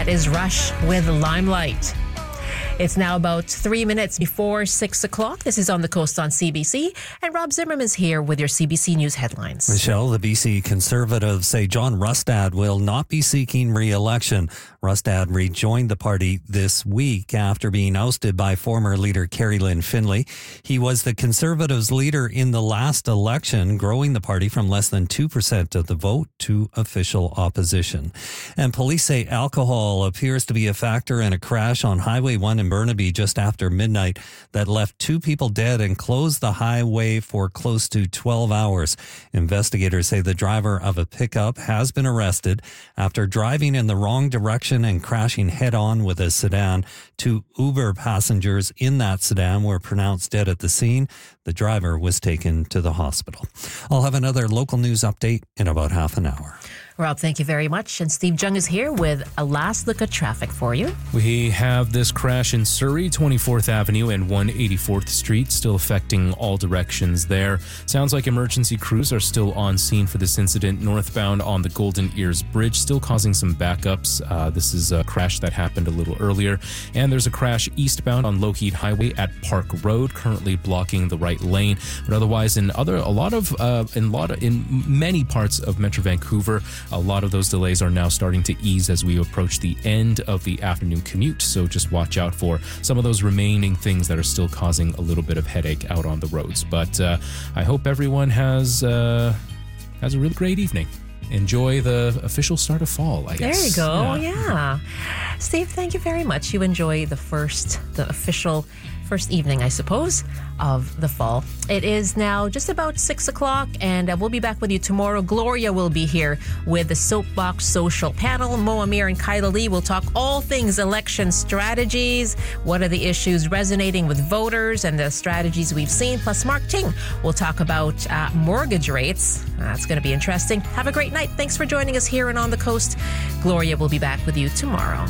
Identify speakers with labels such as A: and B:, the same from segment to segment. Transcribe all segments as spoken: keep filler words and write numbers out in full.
A: That is Rush with Limelight. It's now about three minutes before six o'clock. This is On the Coast on C B C. And Rob Zimmerman's here with your C B C News headlines.
B: Michelle, the B C Conservatives say John Rustad will not be seeking re-election. Rustad rejoined the party this week after being ousted by former leader Kerry Lynn Finlay. He was the Conservatives' leader in the last election, growing the party from less than two percent of the vote to official opposition. And police say alcohol appears to be a factor in a crash on Highway one in Burnaby just after midnight that left two people dead and closed the highway for close to twelve hours. Investigators say the driver of a pickup has been arrested after driving in the wrong direction and crashing head-on with a sedan. Two Uber passengers in that sedan were pronounced dead at the scene. The driver was taken to the hospital. I'll have another local news update in about half an hour.
A: Rob, thank you very much. And Steve Jung is here with a last look at traffic for you.
C: We have this crash in Surrey, twenty-fourth Avenue and one hundred eighty-fourth Street, still affecting all directions there. Sounds like emergency crews are still on scene for this incident. Northbound on the Golden Ears Bridge, still causing some backups. Uh, this is a crash that happened a little earlier. And there's a crash eastbound on Lougheed Highway at Park Road, currently blocking the right lane. But otherwise, in other a lot of uh, in lot of, in many parts of Metro Vancouver, a lot of those delays are now starting to ease as we approach the end of the afternoon commute. So just watch out for some of those remaining things that are still causing a little bit of headache out on the roads. But uh, I hope everyone has uh, has a really great evening. Enjoy the official start of fall, I guess.
A: There you go. Yeah. yeah. Steve, thank you very much. You enjoy the first, the official first evening, I suppose, of the fall. It is now just about six o'clock, and uh, we'll be back with you tomorrow. Gloria will be here with the Soapbox Social Panel. Mo Amir and Kyla Lee will talk all things election strategies. What are the issues resonating with voters and the strategies we've seen? Plus, Mark Ting will talk about uh, mortgage rates. That's going to be interesting. Have a great night. Thanks for joining us here and On the Coast. Gloria will be back with you tomorrow.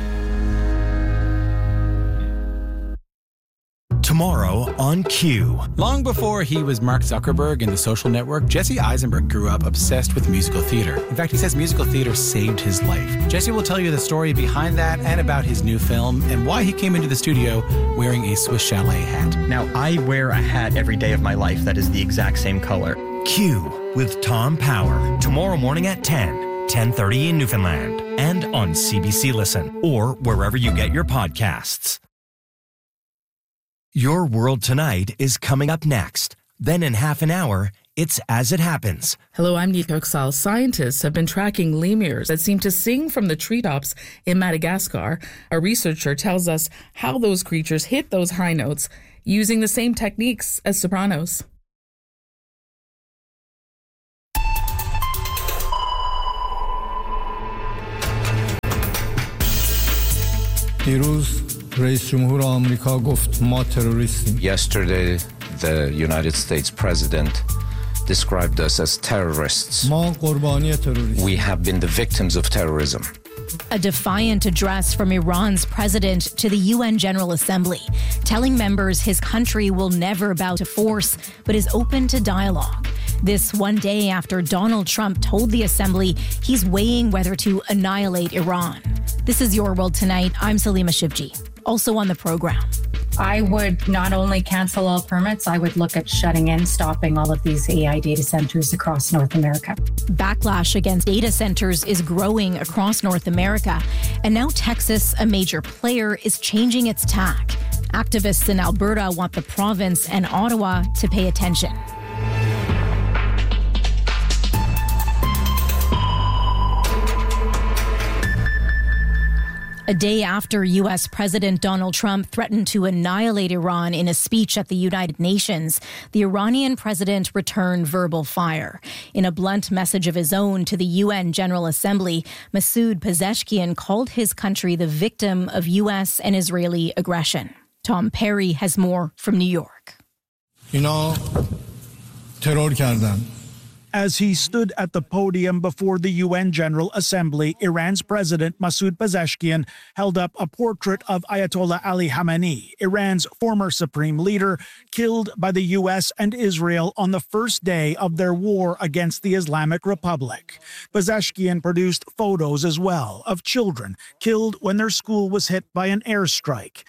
D: Tomorrow on Q.
E: Long before he was Mark Zuckerberg in The Social Network, Jesse Eisenberg grew up obsessed with musical theater. In fact, he says musical theater saved his life. Jesse will tell you the story behind that and about his new film and why he came into the studio wearing a Swiss Chalet hat.
F: Now, I wear a hat every day of my life that is the exact same color.
D: Q with Tom Power. Tomorrow morning at ten, ten thirty in Newfoundland. And on C B C Listen or wherever you get your podcasts. Your World Tonight is coming up next. Then in half an hour, it's As It Happens.
G: Hello, I'm Nika Oksal. Scientists have been tracking lemurs that seem to sing from the treetops in Madagascar. A researcher tells us how those creatures hit those high notes using the same techniques as sopranos.
H: Yesterday, the United States president described us as terrorists. We have been the victims of terrorism.
I: A defiant address from Iran's president to the U N General Assembly, telling members his country will never bow to force, but is open to dialogue. This one day after Donald Trump told the Assembly he's weighing whether to annihilate Iran. This is Your World Tonight. I'm Salima Shivji. Also on the program.
J: I would not only cancel all permits, I would look at shutting in, stopping all of these A I data centers across North America.
I: Backlash against data centers is growing across North America. And now Texas, a major player, is changing its tack. Activists in Alberta want the province and Ottawa to pay attention. A day after U S President Donald Trump threatened to annihilate Iran in a speech at the United Nations, the Iranian president returned verbal fire. In a blunt message of his own to the U N General Assembly, Masoud Pezeshkian called his country the victim of U S and Israeli aggression. Tom Perry has more from New York.
K: اینا ترور کردن. As he stood at the podium before the U N General Assembly, Iran's President Masoud Pezeshkian held up a portrait of Ayatollah Ali Khamenei, Iran's former supreme leader, killed by the U S and Israel on the first day of their war against the Islamic Republic. Pezeshkian produced photos as well of children killed when their school was hit by an airstrike.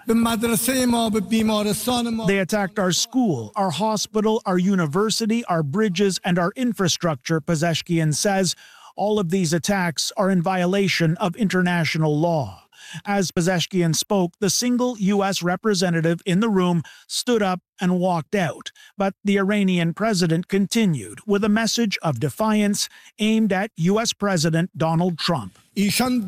K: They attacked our school, our hospital, our university, our bridges, and our infrastructure, Pezeshkian says. All of these attacks are in violation of international law. As Pezeshkian spoke, the single U S representative in the room stood up and walked out. But the Iranian president continued with a message of defiance aimed at U S President Donald Trump. He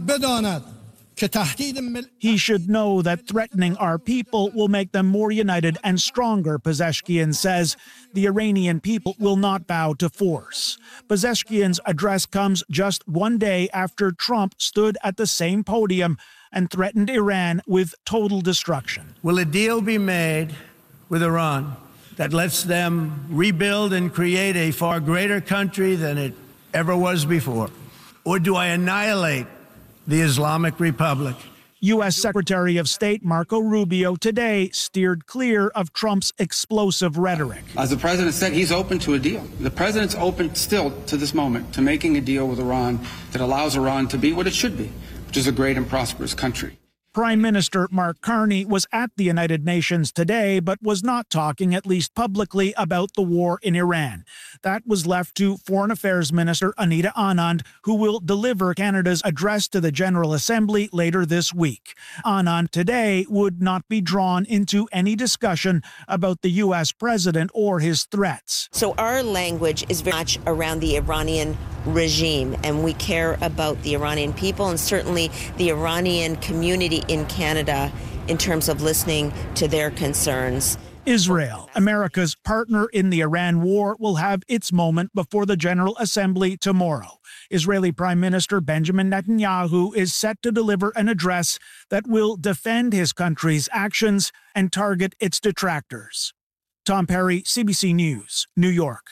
K: should know that threatening our people will make them more united and stronger, Pezeshkian says. The Iranian people will not bow to force. Pezeshkian's address comes just one day after Trump stood at the same podium and threatened Iran with total destruction.
L: Will a deal be made with Iran that lets them rebuild and create a far greater country than it ever was before? Or do I annihilate the Islamic Republic?
K: U S Secretary of State Marco Rubio today steered clear of Trump's explosive rhetoric.
M: As the president said, he's open to a deal. The president's open still to this moment to making a deal with Iran that allows Iran to be what it should be, which is a great and prosperous country.
K: Prime Minister Mark Carney was at the United Nations today, but was not talking, at least publicly, about the war in Iran. That was left to Foreign Affairs Minister Anita Anand, who will deliver Canada's address to the General Assembly later this week. Anand today would not be drawn into any discussion about the U S president or his threats.
N: So our language is very much around the Iranian regime, and we care about the Iranian people and certainly the Iranian community in Canada in terms of listening to their concerns.
K: Israel, America's partner in the Iran war, will have its moment before the General Assembly tomorrow. Israeli Prime Minister Benjamin Netanyahu is set to deliver an address that will defend his country's actions and target its detractors. Tom Perry, C B C News, New York.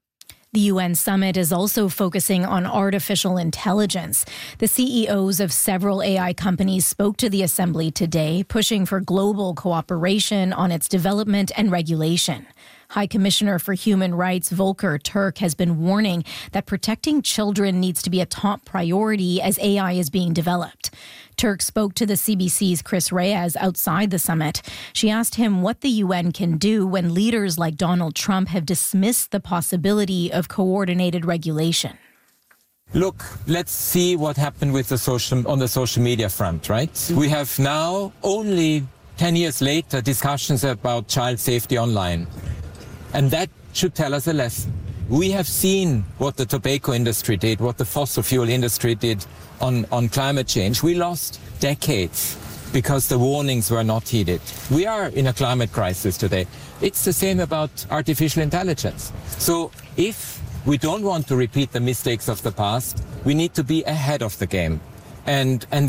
I: The U N summit is also focusing on artificial intelligence. The C E Os of several A I companies spoke to the assembly today, pushing for global cooperation on its development and regulation. High Commissioner for Human Rights Volker Turk has been warning that protecting children needs to be a top priority as A I is being developed. Turk spoke to the C B C's Chris Reyes outside the summit. She asked him what the U N can do when leaders like Donald Trump have dismissed the possibility of coordinated regulation.
O: Look, let's see what happened with the social on the social media front, right? We have now, only ten years later, discussions about child safety online. And that should tell us a lesson. We have seen what the tobacco industry did, what the fossil fuel industry did on, on climate change. We lost decades because the warnings were not heeded. We are in a climate crisis today. It's the same about artificial intelligence. So if we don't want to repeat the mistakes of the past, we need to be ahead of the game. And, and